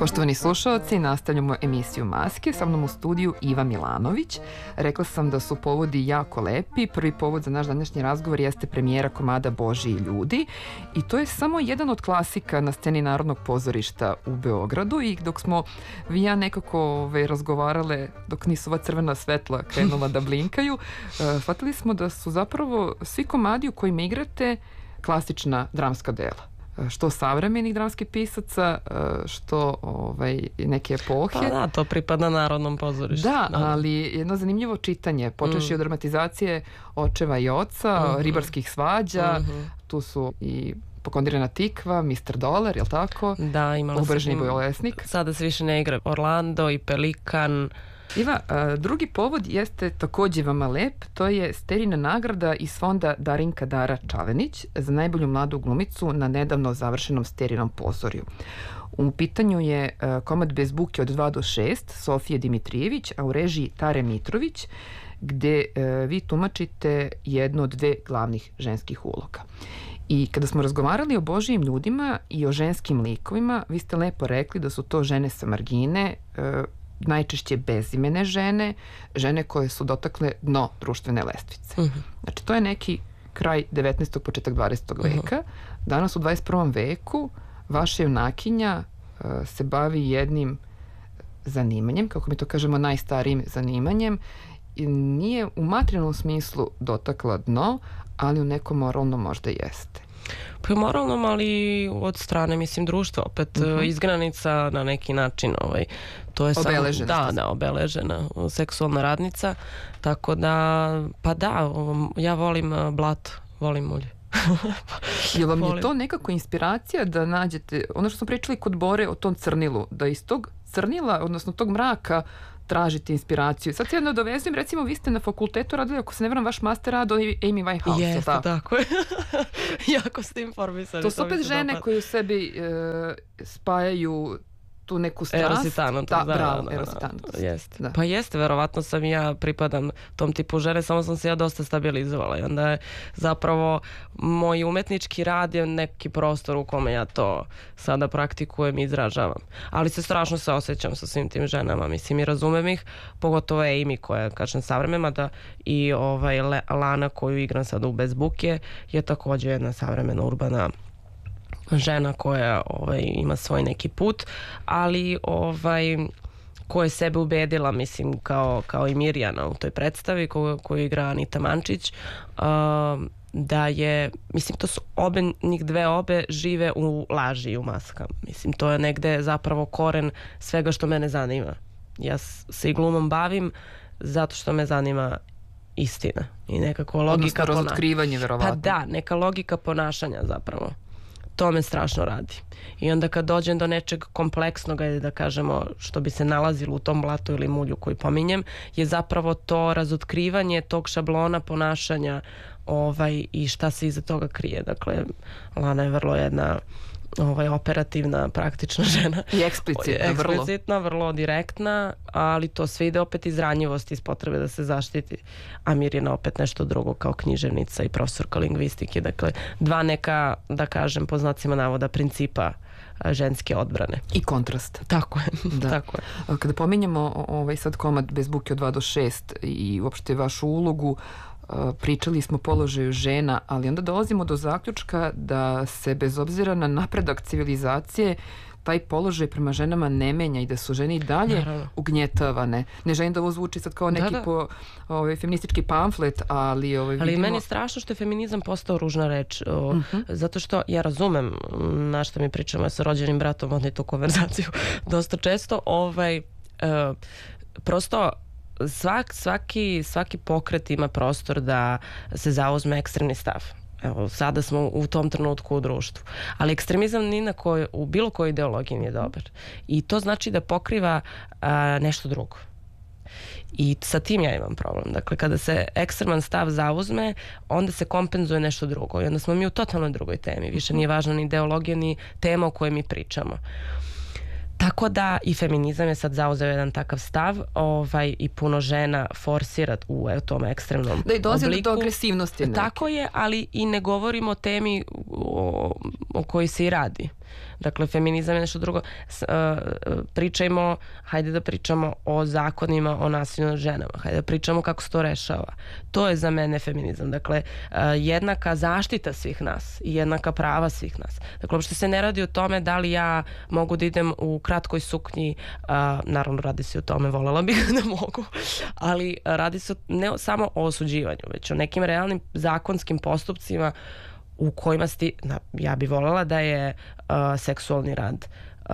Poštovani slušalci, nastavljamo emisiju Maske, sa mnom u studiju Iva Milanović. Rekla sam da su povodi jako lepi. Prvi povod za naš današnji razgovor jeste premijera komada Božji ljudi i to je samo jedan od klasika na sceni Narodnog pozorišta u Beogradu i dok smo vi i ja nekako razgovarale, dok nisu ova crvena svetla krenula da blinkaju, shvatili smo da su zapravo svi komadi u kojima igrate klasična dramska dela. Što savremenih dramskih pisaca, što neke epohe. Pa da, to pripada Narodnom pozorištu. Da, ali jedno zanimljivo čitanje. Počeši od dramatizacije Očeva i oca, Ribarskih svađa, tu su i Pokondirana tikva, Mr. Dolar, jel tako? Da, imala Ubržni bolesnik. Sada se više ne igra Orlando i Pelikan. Iva, drugi povod jeste takođe vama lep, to je Sterina nagrada iz fonda Darinka Dara Čavenić za najbolju mladu glumicu na nedavno završenom Sterinom pozorju. U pitanju je komad Bez buke od 2 do 6 Sofije Dimitrijević, a u režiji Tare Mitrović, gde vi tumačite jednu od dve glavnih ženskih uloga. I kada smo razgovarali o Božijim ljudima i o ženskim likovima, vi ste lepo rekli da su to žene sa margine, najčešće bezimene žene, žene koje su dotakle dno društvene lestvice. Znači, to je neki kraj 19. početak 20. veka. Danas u 21. veku vaša junakinja se bavi jednim zanimanjem, kako mi to kažemo, najstarijim zanimanjem. Nije u materijalnom smislu dotakla dno, ali u nekom moralnom možda jeste. Pa moralnom, ali od strane, mislim, društva, opet izgranica na neki način, to je obeležena. Samo, da, obeležena seksualna radnica, tako da, pa da, ja volim blato, volim mulje. Je vam je to nekako inspiracija da nađete, ono što smo pričali kod Bore o tom crnilu, da iz tog crnila, odnosno tog mraka, tražite inspiraciju. Sad se jedno dovezujem, recimo vi ste na fakultetu radili, ako se ne varam, vaš master rad o Amy Winehouse. Jeste, tako je. Jako ste informisani. To su opet žene koje u sebi spajaju tu neku strast. Erositanost. Da, erositanost. Jeste. Da. Pa jeste, verovatno sam i ja pripadam tom tipu žene, samo sam se ja dosta stabilizovala i onda je zapravo moj umetnički rad je neki prostor u kome ja to sada praktikujem i izražavam. Ali se strašno se osjećam sa svim tim ženama, mislim i razumem ih, pogotovo Amy koja, kažem, savremena, da i Lana koju igram sada u Bez buke je također jedna savremena urbana žena koja ima svoj neki put, ali koja je sebe ubedila, mislim, kao i Mirjana u toj predstavi koju igra Anita Mančić, da je, mislim, to su njih obe žive u laži i u maskama. Mislim, to je negde zapravo koren svega što mene zanima. Ja se i glumom bavim zato što me zanima istina i nekako logika odnosno razotkrivanje, verovatno. Pa da, neka logika ponašanja zapravo. To me strašno radi. I onda kad dođem do nečeg kompleksnog, da kažemo, što bi se nalazilo u tom blatu ili mulju koji pominjem, je zapravo to razotkrivanje tog šablona ponašanja i šta se iza toga krije. Dakle, Lana je vrlo jedna operativna, praktična žena. I eksplicitna, vrlo direktna, ali to sve ide opet iz ranjivosti, iz potrebe da se zaštiti. A Mirjana opet nešto drugo kao književnica i profesorka lingvistike. Dakle, dva neka, da kažem, po znacima navoda, principa ženske odbrane. I kontrast. Tako je. Da. Tako je. Kada pominjemo sad komad Bez buke od 2 do 6 i uopšte vašu ulogu, pričali smo o položaju žena, ali onda dolazimo do zaključka da se bez obzira na napredak civilizacije taj položaj prema ženama ne menja i da su žene i dalje ugnjetavane. Ne želim da ovo zvuči sad kao neki feministički pamflet, ali vidimo... Ali meni je strašno što je feminizam postao ružna reč, zato što ja razumem na što mi pričamo, ja sa rođenim bratom vodim tu konverzaciju dosta često, prosto svaki pokret ima prostor da se zauzme ekstremni stav. Evo, sada smo u tom trenutku u društvu. Ali ekstremizam u bilo kojoj ideologiji nije dobar. I to znači da pokriva nešto drugo. I sa tim ja imam problem. Dakle, kada se ekstreman stav zauzme, onda se kompenzuje nešto drugo. I onda smo mi u totalno drugoj temi. Više nije važna ni ideologija, ni tema o kojoj mi pričamo. Tako da i feminizam je sad zauzeo jedan takav stav i puno žena forsira u tom ekstremnom obliku. Da i dolazi do agresivnosti neke. Tako je, ali i ne govorimo o temi o kojoj se i radi. Dakle, feminizam je nešto drugo. Hajde da pričamo o zakonima o nasilju nad ženama, hajde da pričamo kako se to rešava. To je za mene feminizam. Dakle, jednaka zaštita svih nas i jednaka prava svih nas. Dakle, uopšte se ne radi o tome da li ja mogu da idem u kratkoj suknji, naravno radi se o tome, volela bih da mogu, ali radi se ne samo o osuđivanju, već o nekim realnim zakonskim postupcima u kojima ja bi voljela da je seksualni rad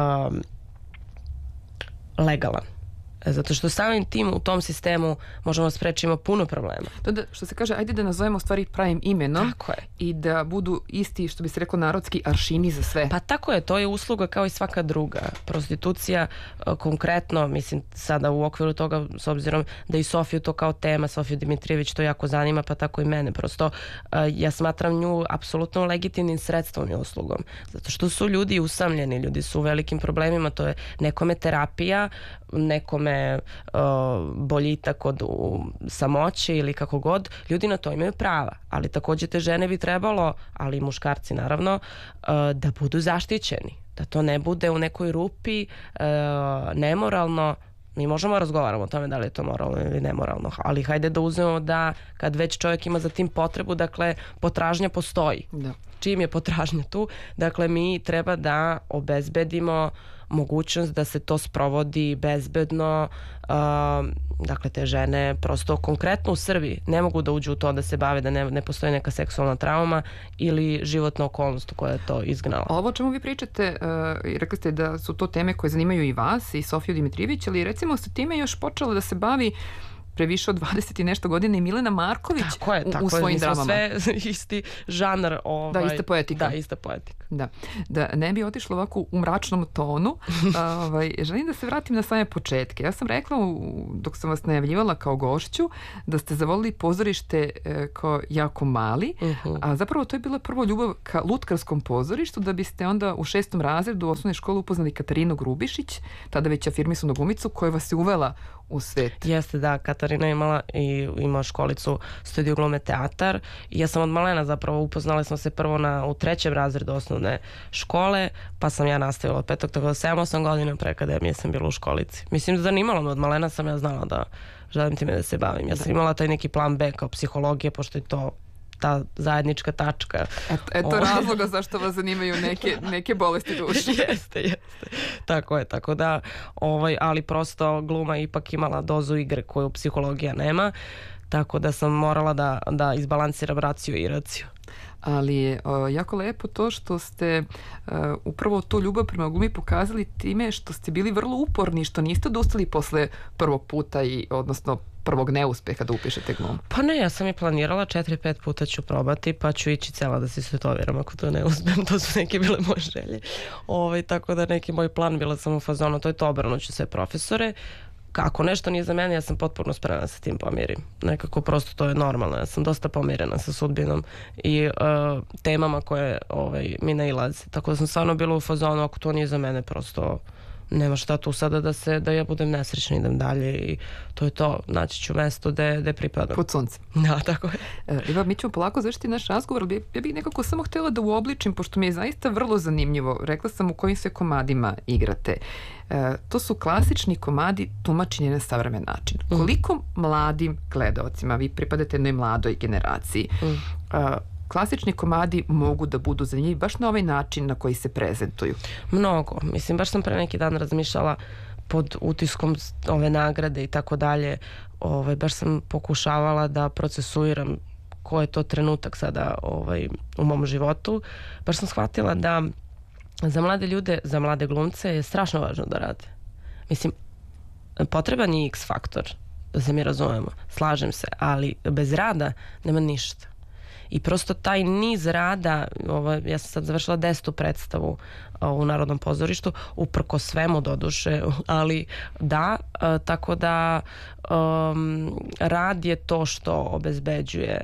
legalan. Zato što samim tim u tom sistemu možemo da sprečimo puno problema. To da, što se kaže, ajde da nazovemo stvari pravim imenom. Tako je. I da budu isti, što bi se reklo, narodski aršini za sve. Pa tako je, to je usluga kao i svaka druga. Prostitucija konkretno, mislim sada u okviru toga, s obzirom da i Sofiju to kao tema, Sofiju Dimitrijević to jako zanima, pa tako i mene. Prosto ja smatram nju apsolutno legitimnim sredstvom i uslugom. Zato što su ljudi usamljeni, ljudi su u velikim problemima, to je nekome terapija, nekome boljitak od samoće ili kako god, ljudi na to imaju prava, ali takođe te žene bi trebalo, ali i muškarci naravno, da budu zaštićeni, da to ne bude u nekoj rupi nemoralno. Mi možemo razgovaramo o tome da li je to moralno ili nemoralno, ali hajde da uzmemo da kad već čovjek ima za tim potrebu, dakle potražnja postoji. Da. Čim je potražnja tu, dakle mi treba da obezbedimo mogućnost da se to sprovodi bezbedno. Dakle, te žene prosto konkretno u Srbiji ne mogu da uđu u to da se bave, da ne postoji neka seksualna trauma ili životna okolnost koja je to izgnala. Ovo o čemu vi pričate, rekli ste da su to teme koje zanimaju i vas i Sofiju Dimitrijević, ali recimo sa time još počela da se bavi previše od 20 i nešto godina i Milena Marković u svojim dramama. Sve isti žanar. Da, ista poetika. Da, ista poetika. Da ne bi otišlo ovako u mračnom tonu, želim da se vratim na same početke. Ja sam rekla, dok sam vas najavljivala kao gošću, da ste zavolili pozorište kao jako mali, a zapravo to je bila prvo ljubav ka lutkarskom pozorištu, da biste onda u 6. razredu u osnovnoj školi upoznali Katarinu Grubišić, tada već afirmisanu glumicu, koja vas je uvela u svet. Jeste, da, Katarina ima školicu Studio glume teatar i ja sam od malena zapravo upoznali smo se prvo u 3. razredu osnovne škole, pa sam ja nastavila od 5. tako da 7-8 godina pre akademije sam bila u školici. Mislim, zanimalo me od malena, sam ja znala da želim time da se bavim. Ja sam imala taj neki plan B kao psihologija, pošto je to ta zajednička tačka. Eto razloga zašto vas zanimaju neke bolesti duše. Jeste. Tako je, tako da, ali prosto gluma ipak imala dozu igre koju psihologija nema, tako da sam morala da izbalansiram raciju i iraciju. Ali je jako lepo to što ste upravo tu ljubav prema glumi pokazali time što ste bili vrlo uporni, što niste odustali posle prvog puta odnosno prvog neuspeha da upišete glum. Pa ne, ja sam i planirala 4-5 puta ću probati, pa ću ići cela da se istetoviram ako to ne uspem. To su neke bile moje želje. Tako da neki moj plan, bila sam u fazonu, to je to, obranuću sve profesore. Ako nešto nije za mene, ja sam potpuno spremna da se tim pomirim. Nekako prosto to je normalno. Ja sam dosta pomirena sa sudbinom i temama koje mi nailaze. Tako da sam stvarno bila u fazonu, ako to nije za mene, prosto nema šta tu sada da ja budem nesrećna, idem dalje i to je to. Naći ću mesto gde pripadam. Pod suncem. Da, tako je. Evo, mi ćemo polako završiti naš razgovor, ali ja bih nekako samo htjela da uobličim, pošto mi je zaista vrlo zanimljivo. Rekla sam u kojim sve komadima igrate. To su klasični komadi tumačenja na savremen način. Koliko mladim gledaocima, vi pripadate jednoj mladoj generaciji, klasični komadi mogu da budu zanimljivi baš na ovaj način na koji se prezentuju? Mnogo. Mislim, baš sam pre neki dan razmišljala pod utiskom ove nagrade i tako dalje. Baš sam pokušavala da procesuiram ko je to trenutak sada u mom životu. Baš sam shvatila da za mlade ljude, za mlade glumce je strašno važno da rade. Mislim, potreban je X faktor, da se mi razumemo. Slažem se, ali bez rada nema ništa. I prosto taj niz rada, ja sam sad završila 10. predstavu u Narodnom pozorištu, uprko svemu doduše, ali da, tako da rad je to što obezbeđuje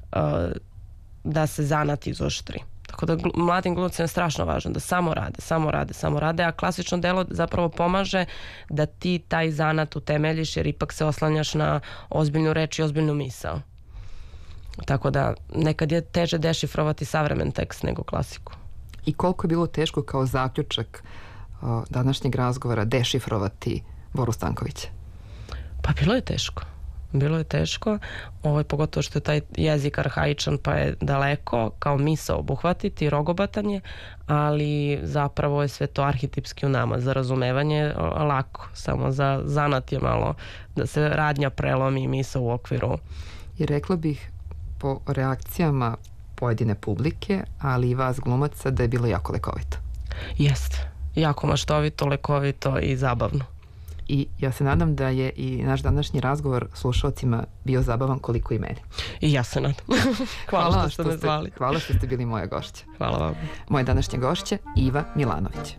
da se zanat izoštri. Tako da mladim glumcima je strašno važno da samo rade, a klasično delo zapravo pomaže da ti taj zanat utemeljiš, jer ipak se oslanjaš na ozbiljnu reč i ozbiljnu misao. Tako da nekad je teže dešifrovati savremen tekst nego klasiku. i koliko je bilo teško kao zaključak današnjeg razgovora dešifrovati Boru Stankovića? Pa bilo je teško. Bilo je teško, pogotovo što je taj jezik arhaičan pa je daleko kao misao obuhvatiti, rogobatan je, ali zapravo je sve to arhetipski u nama. Za razumevanje lako, samo za zanat je malo da se radnja prelomi misao u okviru. I rekla bih po reakcijama pojedine publike, ali i vas glumaca, da je bilo jako lekovito. Jeste, jako maštovito, lekovito i zabavno. I ja se nadam da je i naš današnji razgovor slušalcima bio zabavan koliko i meni. I ja se nadam. Hvala što ste me zvali. Hvala što ste bili moja gošća. Hvala vam. Moje današnje gošće Iva Milanović.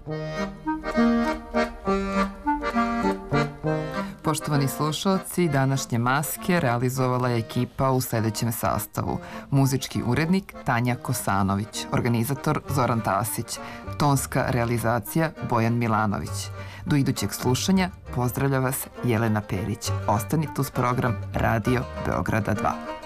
Poštovani slušalci, današnje maske realizovala je ekipa u sledećem sastavu. Muzički urednik Tanja Kosanović, organizator Zoran Tasić, tonska realizacija Bojan Milanović. Do idućeg slušanja pozdravlja vas Jelena Perić. Ostanite uz program Radio Beograda 2.